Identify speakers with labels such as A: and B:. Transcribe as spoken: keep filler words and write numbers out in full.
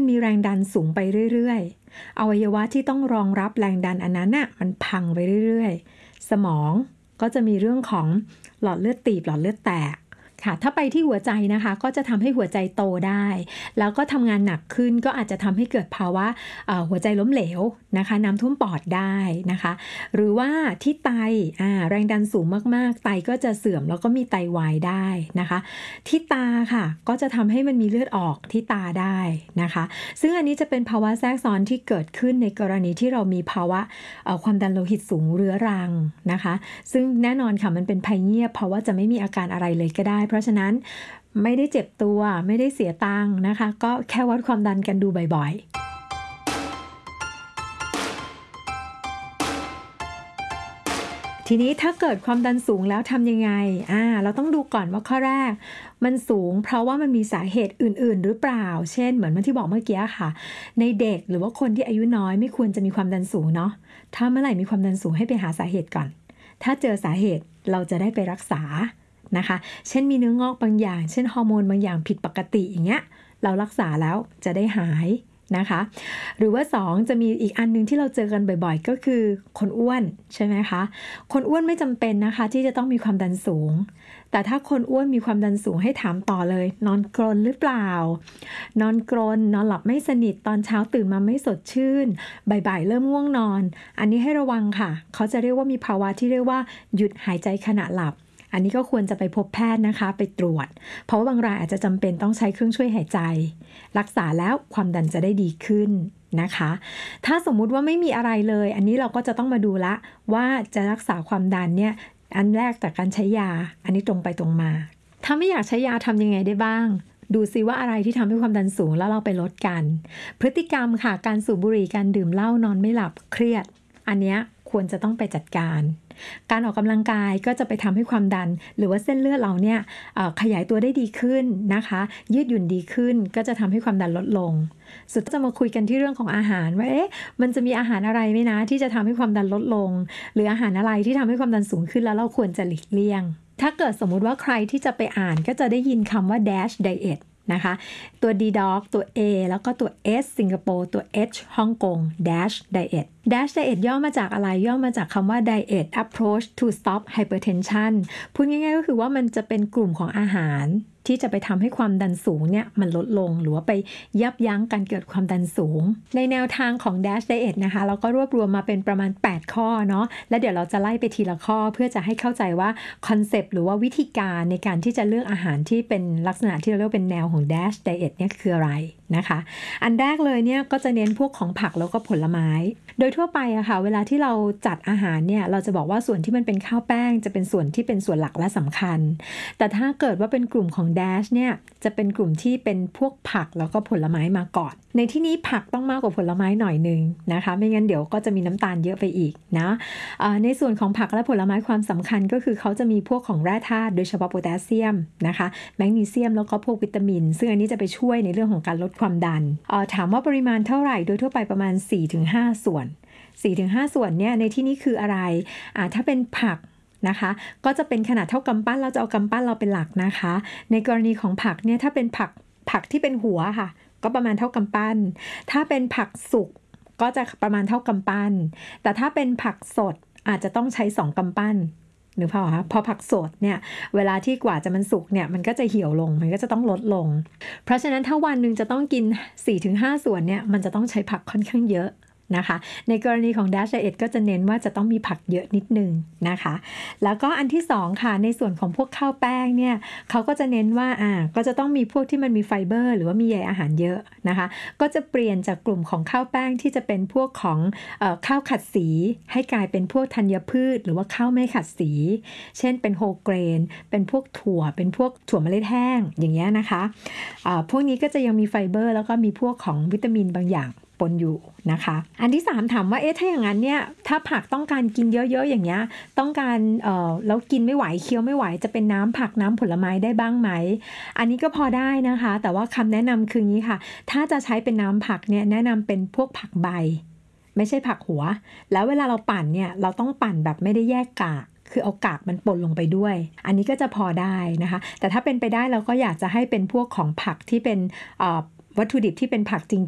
A: มีแรงดันสูงไปเรื่อยๆอวัยวะที่ต้องรองรับแรงดันอันนั้นน่ะมันพังไปเรื่อยๆสมองก็จะมีเรื่องของหลอดเลือดตีบหลอดเลือดแตกค่ะถ้าไปที่หัวใจนะคะก็จะทำให้หัวใจโตได้แล้วก็ทำงานหนักขึ้นก็อาจจะทำให้เกิดภาวะหัวใจล้มเหลวนะคะน้ำท่วมปอดได้นะคะหรือว่าที่ไตแรงดันสูงมากๆไตก็จะเสื่อมแล้วก็มีไตวายได้นะคะที่ตาค่ะก็จะทำให้มันมีเลือดออกที่ตาได้นะคะซึ่งอันนี้จะเป็นภาวะแทรกซ้อนที่เกิดขึ้นในกรณีที่เรามีภาวะความดันโลหิตสูงเรื้อรังนะคะซึ่งแน่นอนค่ะมันเป็นภัยเงียบเพราะว่าจะไม่มีอาการอะไรเลยก็ได้เพราะฉะนั้นไม่ได้เจ็บตัวไม่ได้เสียตังค์นะคะก็แค่วัดความดันกันดูบ่อยๆทีนี้ถ้าเกิดความดันสูงแล้วทำยังไงอ่าเราต้องดูก่อนว่าข้อแรกมันสูงเพราะว่ามันมีสาเหตุอื่นๆหรือเปล่าเช่นเหมือนที่บอกเมื่อกี้ค่ะในเด็กหรือว่าคนที่อายุน้อยไม่ควรจะมีความดันสูงเนาะถ้าเมื่อไหร่มีความดันสูงให้ไปหาสาเหตุก่อนถ้าเจอสาเหตุเราจะได้ไปรักษานะคะเช่นมีเนื้องอกบางอย่างเช่นฮอร์โมนบางอย่างผิดปกติอย่างเงี้ยเรารักษาแล้วจะได้หายนะคะหรือว่าสองจะมีอีกอันนึงที่เราเจอกันบ่อยๆก็คือคนอ้วนใช่ไหมคะคนอ้วนไม่จำเป็นนะคะที่จะต้องมีความดันสูงแต่ถ้าคนอ้วนมีความดันสูงให้ถามต่อเลยนอนกรนหรือเปล่านอนกรนนอนหลับไม่สนิทตอนเช้าตื่นมาไม่สดชื่นบ่ายๆเริ่มง่วงนอนอันนี้ให้ระวังค่ะเขาจะเรียกว่ามีภาวะที่เรียกว่าหยุดหายใจขณะหลับอันนี้ก็ควรจะไปพบแพทย์นะคะไปตรวจเพราะว่าบางรายอาจจะจำเป็นต้องใช้เครื่องช่วยหายใจรักษาแล้วความดันจะได้ดีขึ้นนะคะถ้าสมมุติว่าไม่มีอะไรเลยอันนี้เราก็จะต้องมาดูละว่าจะรักษาความดันเนี่ยอันแรกจากการใช้ยาอันนี้ตรงไปตรงมาถ้าไม่อยากใช้ยาทำยังไงได้บ้างดูซิว่าอะไรที่ทำให้ความดันสูงแล้วเราไปลดกันพฤติกรรมค่ะการสูบบุหรี่การดื่มเหล้านอนไม่หลับเครียดอันเนี้ยควรจะต้องไปจัดการการออกกำลังกายก็จะไปทำให้ความดันหรือว่าเส้นเลือดเราเนี่ยขยายตัวได้ดีขึ้นนะคะยืดหยุ่นดีขึ้นก็จะทำให้ความดันลดลงสุดจะมาคุยกันที่เรื่องของอาหารว่าเอ๊ะมันจะมีอาหารอะไรไหมนะที่จะทำให้ความดันลดลงหรืออาหารอะไรที่ทำให้ความดันสูงขึ้นแล้วเราควรจะหลีกเลี่ยงถ้าเกิดสมมุติว่าใครที่จะไปอ่านก็จะได้ยินคำว่า dash dietนะคะตัว D dog ตัว A แล้วก็ตัว S สิงคโปร์ตัว H ฮ่องกง dash diet dash diet ย่อมาจากอะไรย่อมาจากคำว่า diet approach to stop hypertension พูดง่ายๆก็คือว่ามันจะเป็นกลุ่มของอาหารที่จะไปทำให้ความดันสูงเนี่ยมันลดลงหรือว่าไปยับยั้งการเกิดความดันสูงในแนวทางของ dash diet นะคะเราก็รวบรวมมาเป็นประมาณแปดข้อเนาะแล้วเดี๋ยวเราจะไล่ไปทีละข้อเพื่อจะให้เข้าใจว่าคอนเซปต์หรือว่าวิธีการในการที่จะเลือกอาหารที่เป็นลักษณะที่เราเรียกเป็นแนวของ dash diet เนี่ยคืออะไรนะคะอันแรกเลยเนี่ยก็จะเน้นพวกของผักแล้วก็ผลไม้โดยทั่วไปอะค่ะเวลาที่เราจัดอาหารเนี่ยเราจะบอกว่าส่วนที่มันเป็นข้าวแป้งจะเป็นส่วนที่เป็นส่วนหลักและสำคัญแต่ถ้าเกิดว่าเป็นกลุ่มของ dash เนี่ยจะเป็นกลุ่มที่เป็นพวกผักแล้วก็ผลไม้มาก่อนในที่นี้ผักต้องมากกว่าผลไม้หน่อยนึงนะคะไม่งั้นเดี๋ยวก็จะมีน้ำตาลเยอะไปอีกนะในส่วนของผักและผลไม้ความสำคัญก็คือเขาจะมีพวกของแร่ธาตุโดยเฉพาะโพแทสเซียมนะคะแมกนีเซียมแล้วก็พวกวิตามินซึ่งอันนี้จะไปช่วยในเรื่องของการลดความดันถามว่าปริมาณเท่าไหร่โดยทั่วไปประมาณ สี่ถึงห้า ส่วน สี่ถึงห้า ส่วนเนี่ยในที่นี้คืออะไรอ่าถ้าเป็นผักนะคะก็จะเป็นขนาดเท่ากำปั้นเราจะเอากำปั้นเราเป็นหลักนะคะในกรณีของผักเนี่ยถ้าเป็นผักผักที่เป็นหัวค่ะก็ประมาณเท่ากำปั้นถ้าเป็นผักสุกก็จะประมาณเท่ากำปั้นแต่ถ้าเป็นผักสดอาจจะต้องใช้สองกำปั้นหรือเปล่าคะพอผักสดเนี่ยเวลาที่กว่าจะมันสุกเนี่ยมันก็จะเหี่ยวลงมันก็จะต้องลดลงเพราะฉะนั้นถ้าวันนึงจะต้องกิน สี่ถึงห้า ส่วนเนี่ยมันจะต้องใช้ผักค่อนข้างเยอะนะคะในกรณีของ dash diet ก็จะเน้นว่าจะต้องมีผักเยอะนิดนึงนะคะแล้วก็อันที่สองค่ะในส่วนของพวกข้าวแป้งเนี่ยเขาก็จะเน้นว่าอ่าก็จะต้องมีพวกที่มันมีไฟเบอร์หรือว่ามีใยอาหารเยอะนะคะก็จะเปลี่ยนจากกลุ่มของข้าวแป้งที่จะเป็นพวกของเอ่อข้าวขัดสีให้กลายเป็นพวกธัญพืชหรือว่าข้าวไม่ขัดสีเช่นเป็นโฮลเกรนเป็นพวกถั่วเป็นพวกถั่วเมล็ดแห้งอย่างเงี้ยนะคะอ่าพวกนี้ก็จะยังมีไฟเบอร์แล้วก็มีพวกของวิตามินบางอย่างปนอยู่นะคะอันที่สามถามว่าเอ๊ะถ้าอย่างนั้นเนี่ยถ้าผักต้องการกินเยอะๆอย่างเงี้ยต้องการเอ่อแล้วกินไม่ไหวเคี้ยวไม่ไหวจะเป็นน้ำผักน้ำผลไม้ได้บ้างไหมอันนี้ก็พอได้นะคะแต่ว่าคำแนะนำคืองี้ค่ะถ้าจะใช้เป็นน้ำผักเนี่ยแนะนำเป็นพวกผักใบไม่ใช่ผักหัวแล้วเวลาเราปั่นเนี่ยเราต้องปั่นแบบไม่ได้แยกกากคือเอากากมันปนลงไปด้วยอันนี้ก็จะพอได้นะคะแต่ถ้าเป็นไปได้เราก็อยากจะให้เป็นพวกของผักที่เป็นเอ่อวัตถุดิบที่เป็นผักจริง